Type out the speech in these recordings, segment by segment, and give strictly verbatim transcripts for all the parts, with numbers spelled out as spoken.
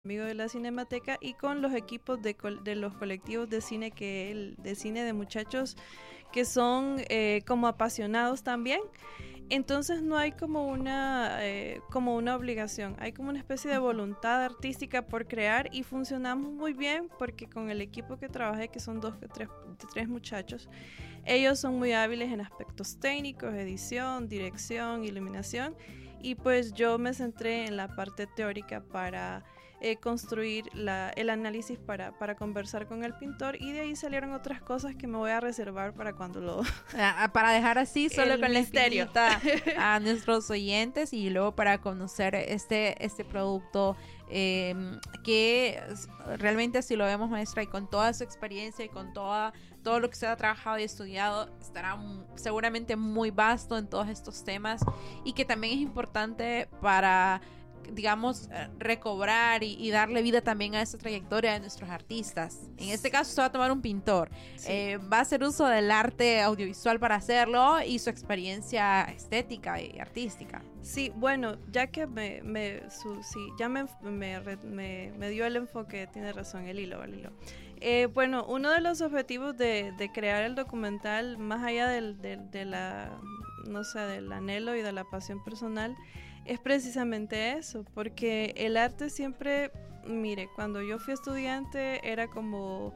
amigo de la Cinemateca y con los equipos de, de los colectivos de cine que el, de cine de muchachos que son eh, como apasionados también. Entonces no hay como una eh, como una obligación, hay como una especie de voluntad artística por crear y funcionamos muy bien porque con el equipo que trabajé, que son dos, tres, tres muchachos, ellos son muy hábiles en aspectos técnicos, edición, dirección, iluminación, y pues yo me centré en la parte teórica para eh, construir la, el análisis para, para conversar con el pintor, y de ahí salieron otras cosas que me voy a reservar para cuando lo... Para dejar así solo el con misterio la espinita a nuestros oyentes, y luego para conocer este, este producto eh, que realmente, si lo vemos, maestra, y con toda su experiencia y con toda, todo lo que se ha trabajado y estudiado, estará m- seguramente muy vasto en todos estos temas, y que también es importante para, digamos, recobrar y, y darle vida también a esta trayectoria de nuestros artistas. En este caso se va a tomar un pintor, sí. eh, va a hacer uso del arte audiovisual para hacerlo y su experiencia estética y artística. Sí, bueno, ya que me, me su, sí, ya me, me, me, me dio el enfoque, tiene razón, el hilo, el hilo. Eh, bueno, uno de los objetivos de, de crear el documental, más allá del, del, de la, no sé, del anhelo y de la pasión personal, es precisamente eso, porque el arte siempre, mire, cuando yo fui estudiante era como,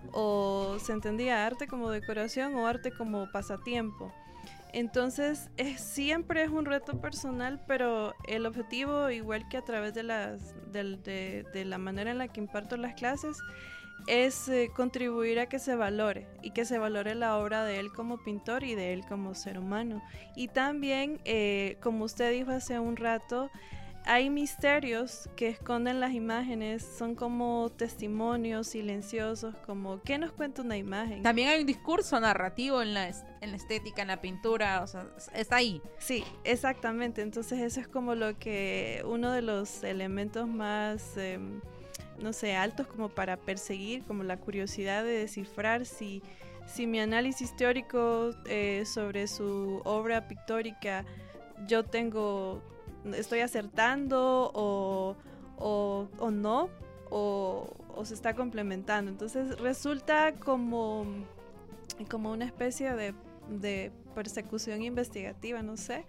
o se entendía arte como decoración o arte como pasatiempo. Entonces es, siempre es un reto personal, pero el objetivo, igual que a través de, las, de, de, de la manera en la que imparto las clases, es eh, contribuir a que se valore y que se valore la obra de él como pintor y de él como ser humano. Y también, eh, como usted dijo hace un rato, hay misterios que esconden las imágenes, son como testimonios silenciosos, como ¿qué nos cuenta una imagen? También hay un discurso narrativo en la, en la estética, en la pintura, o sea, está ahí. Sí, exactamente, entonces eso es como lo que, uno de los elementos más, eh, no sé, altos como para perseguir, como la curiosidad de descifrar si, si mi análisis teórico eh, sobre su obra pictórica, yo tengo... estoy acertando o, o, o no, o, o se está complementando. Entonces resulta como, como una especie de, de persecución investigativa, no sé.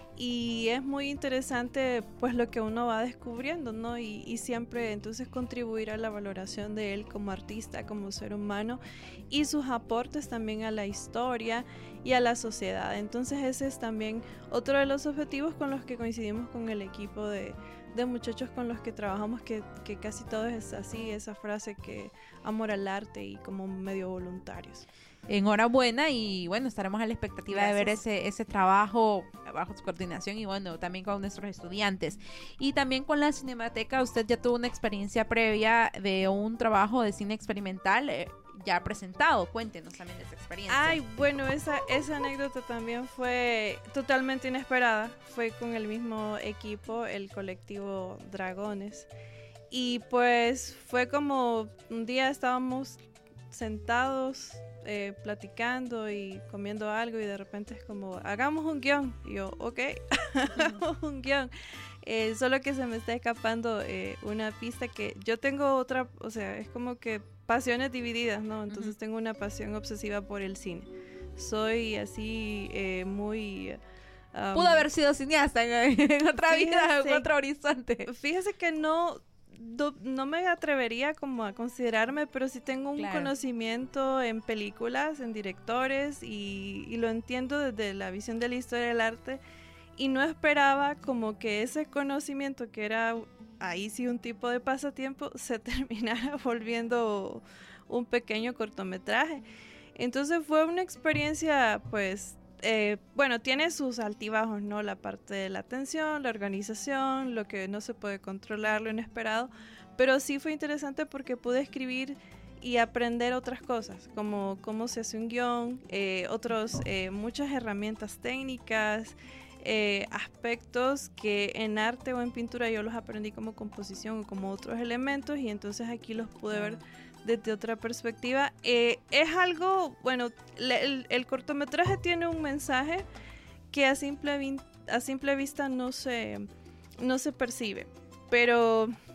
Y es muy interesante pues lo que uno va descubriendo, ¿no? Y, y siempre entonces contribuir a la valoración de él como artista, como ser humano, y sus aportes también a la historia y a la sociedad. Entonces ese es también otro de los objetivos con los que coincidimos con el equipo de, de muchachos con los que trabajamos, que, que casi todo es así, esa frase que amor al arte y como medio voluntarios. Enhorabuena, y bueno, estaremos a la expectativa Gracias. de ver ese, ese trabajo bajo su coordinación, y bueno, también con nuestros estudiantes. Y también con la Cinemateca, usted ya tuvo una experiencia previa de un trabajo de cine experimental eh, ya presentado. Cuéntenos también de esa experiencia. Ay, bueno, esa, esa anécdota también fue totalmente inesperada. Fue con el mismo equipo, el colectivo Dragones. Y pues fue como un día estábamos sentados eh, platicando y comiendo algo, y de repente es como, hagamos un guión. Y yo, ok, hagamos un guión. Eh, solo que se me está escapando eh, una pista que yo tengo otra, o sea, es como que pasiones divididas, ¿no? Entonces uh-huh. tengo una pasión obsesiva por el cine. Soy así eh, muy... Um, Pudo haber sido cineasta en, en otra fíjese, vida, en otro horizonte. Fíjese que no... No, no me atrevería como a considerarme, pero sí tengo un claro. conocimiento en películas, en directores, y, y lo entiendo desde la visión de la historia del arte, y no esperaba como que ese conocimiento, que era ahí sí un tipo de pasatiempo, se terminara volviendo un pequeño cortometraje. Entonces fue una experiencia pues... Eh, bueno, tiene sus altibajos, ¿no? La parte de la atención, la organización, lo que no se puede controlar, lo inesperado, pero sí fue interesante porque pude escribir y aprender otras cosas, como cómo se hace un guión, eh, otros, eh, muchas herramientas técnicas, eh, aspectos que en arte o en pintura yo los aprendí como composición o como otros elementos, y entonces aquí los pude ver desde otra perspectiva. Eh, es algo, bueno, le, el, el cortometraje tiene un mensaje que a simple, vi- a simple vista no se, no se percibe, pero